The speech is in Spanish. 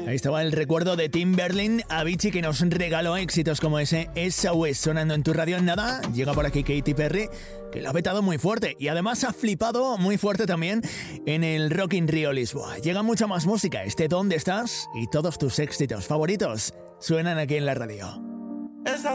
Ahí estaba el recuerdo de Tim Berlin, Avicii, que nos regaló éxitos como ese SOS sonando en tu radio. En nada, llega por aquí Katy Perry, que lo ha vetado muy fuerte y además ha flipado muy fuerte también en el Rock in Rio Lisboa. Llega mucha más música, ¿Dónde estás? Y todos tus éxitos favoritos suenan aquí en la radio.